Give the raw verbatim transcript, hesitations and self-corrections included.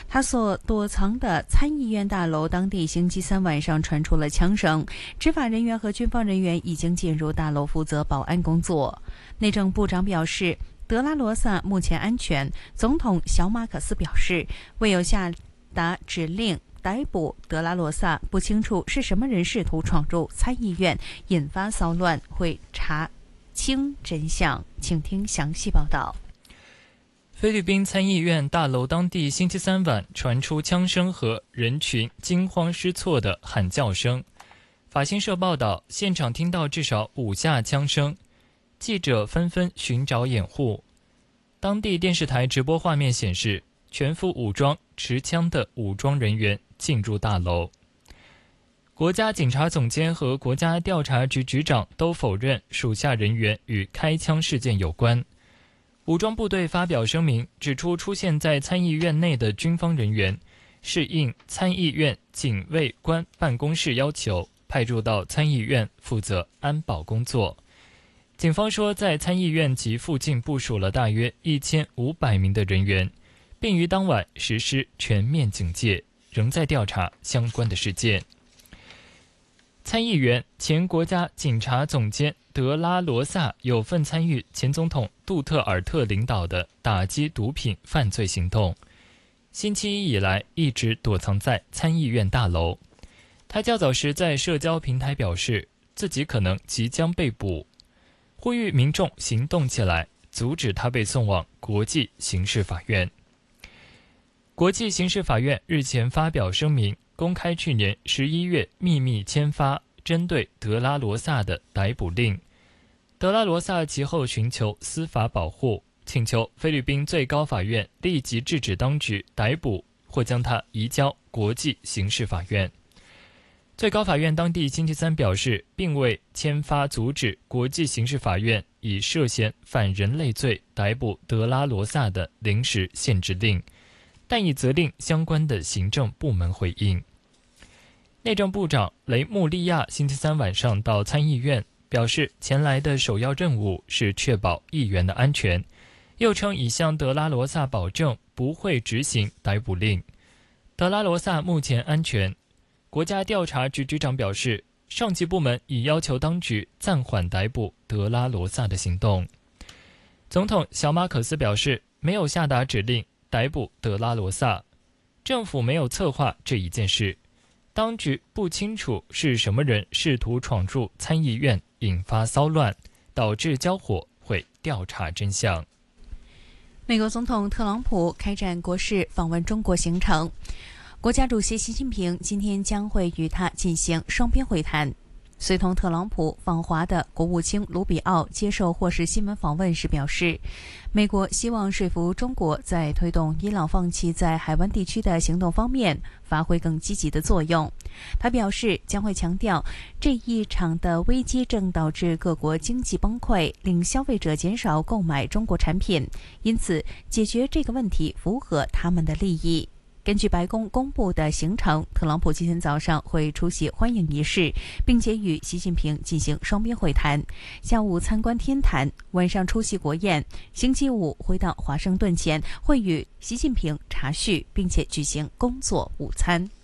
他所躲藏的参议院大楼当地星期三晚上传出了枪声，执法人员和军方人员已经进入大楼负责保安工作。内政部长表示，德拉罗萨目前安全。总统小马可斯表示，未有下达指令逮捕德拉罗萨，不清楚是什么人试图闯入参议院，引发骚乱，会查清真相。请听详细报道。 菲律宾参议院大楼当地星期三晚传出枪声和人群惊慌失措的喊叫声。法新社报道，现场听到至少五下枪声，记者纷纷寻找掩护。当地电视台直播画面显示，全副武装、持枪的武装人员进入大楼。国家警察总监和国家调查局局长都否认属下人员与开枪事件有关。武装部队发表声明，指出出现在参议院内的军方人员是应参议院警卫官办公室要求派驻到参议院负责安保工作。警方说，在参议院及附近部署了大约一千五百名的人员，并于当晚实施全面警戒，仍在调查相关的事件。参议员、前国家警察总监德拉罗萨有份参与前总统杜特尔特领导的打击毒品犯罪行动，星期一以来一直躲藏在参议院大楼。他较早时在社交平台表示，自己可能即将被捕，呼吁民众行动起来，阻止他被送往国际刑事法院。国际刑事法院日前发表声明，公开去年十一月秘密签发针对德拉罗萨的逮捕令。德拉罗萨其后寻求司法保护，请求菲律宾最高法院立即制止当局逮捕或将他移交国际刑事法院。最高法院当地星期三表示，并未签发阻止国际刑事法院以涉嫌反人类罪逮捕德拉罗萨的临时限制令，但已责令相关的行政部门回应。内政部长雷穆利亚星期三晚上到参议院，表示前来的首要任务是确保议员的安全，又称已向德拉罗萨保证不会执行逮捕令。德拉罗萨目前安全。国家调查局局长表示，上级部门已要求当局暂缓逮捕德拉罗萨的行动。总统小马可斯表示，没有下达指令逮捕德拉罗萨，政府没有策划这一件事，当局不清楚是什么人试图闯入参议院引发骚乱，导致交火，会调查真相。 美国总统特朗普开展国事访问中国行程，国家主席习近平今天将会与他进行双边会谈。随同特朗普访华的国务卿卢比奥接受霍士新闻访问时表示，美国希望说服中国在推动伊朗放弃在海湾地区的行动方面发挥更积极的作用。他表示将会强调，这一场的危机正导致各国经济崩溃，令消费者减少购买中国产品，因此解决这个问题符合他们的利益。根据白宫公布的行程，特朗普今天早上会出席欢迎仪式，并且与习近平进行双边会谈，下午参观天坛，晚上出席国宴，星期五回到华盛顿前会与习近平茶叙，并且举行工作午餐。